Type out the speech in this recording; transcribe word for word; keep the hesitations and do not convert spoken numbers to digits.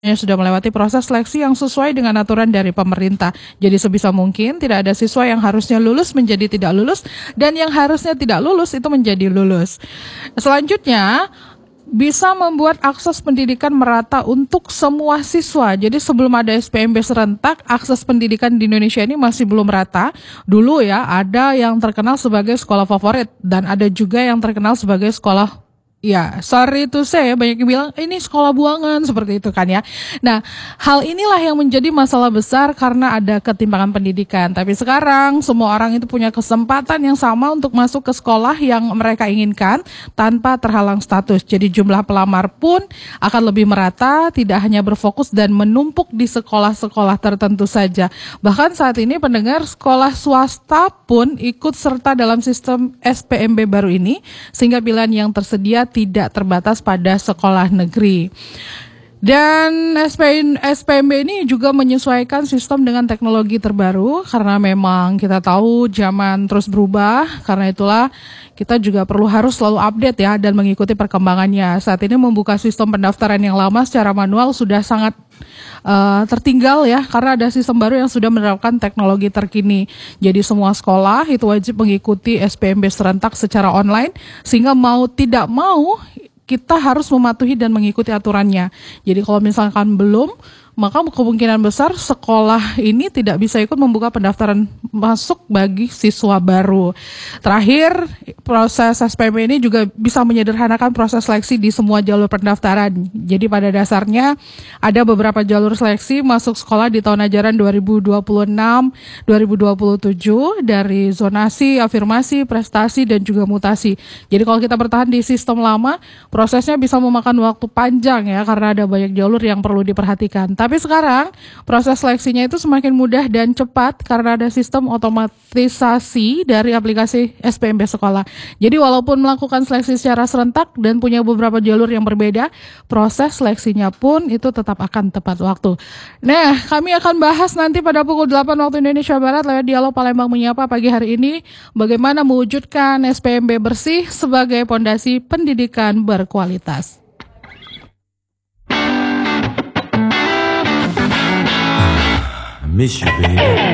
sudah melewati proses seleksi yang sesuai dengan aturan dari pemerintah. Jadi sebisa mungkin tidak ada siswa yang harusnya lulus menjadi tidak lulus, dan yang harusnya tidak lulus itu menjadi lulus. Selanjutnya, bisa membuat akses pendidikan merata untuk semua siswa. Jadi sebelum ada S P M B serentak, akses pendidikan di Indonesia ini masih belum rata. Dulu ya, ada yang terkenal sebagai sekolah favorit, dan ada juga yang terkenal sebagai sekolah, ya, sorry to say, banyak yang bilang ini sekolah buangan, seperti itu kan ya. Nah, hal inilah yang menjadi masalah besar karena ada ketimpangan pendidikan. Tapi sekarang semua orang itu punya kesempatan yang sama untuk masuk ke sekolah yang mereka inginkan tanpa terhalang status. Jadi jumlah pelamar pun akan lebih merata, tidak hanya berfokus dan menumpuk di sekolah-sekolah tertentu saja. Bahkan saat ini pendengar, sekolah swasta pun ikut serta dalam sistem S P M B baru ini, sehingga pilihan yang tersedia tidak terbatas pada sekolah negeri. Dan S P M B ini juga menyesuaikan sistem dengan teknologi terbaru, karena memang kita tahu zaman terus berubah. Karena itulah kita juga perlu harus selalu update ya dan mengikuti perkembangannya. Saat ini membuka sistem pendaftaran yang lama secara manual sudah sangat uh, tertinggal ya, karena ada sistem baru yang sudah menerapkan teknologi terkini. Jadi semua sekolah itu wajib mengikuti S P M B serentak secara online, sehingga mau tidak mau kita harus mematuhi dan mengikuti aturannya. Jadi kalau misalkan belum, maka kemungkinan besar sekolah ini tidak bisa ikut membuka pendaftaran masuk bagi siswa baru. Terakhir, proses S P M B ini juga bisa menyederhanakan proses seleksi di semua jalur pendaftaran. Jadi pada dasarnya ada beberapa jalur seleksi masuk sekolah di tahun ajaran dua ribu dua puluh enam dua ribu dua puluh tujuh dari zonasi, afirmasi, prestasi, dan juga mutasi. Jadi kalau kita bertahan di sistem lama, prosesnya bisa memakan waktu panjang ya, karena ada banyak jalur yang perlu diperhatikan. Tapi sekarang proses seleksinya itu semakin mudah dan cepat karena ada sistem otomatisasi dari aplikasi S P M B sekolah. Jadi walaupun melakukan seleksi secara serentak dan punya beberapa jalur yang berbeda, proses seleksinya pun itu tetap akan tepat waktu. Nah, kami akan bahas nanti pada pukul delapan waktu Indonesia Barat lewat Dialog Palembang Menyapa pagi hari ini, bagaimana mewujudkan S P M B bersih sebagai pondasi pendidikan berkualitas. Miss you, baby.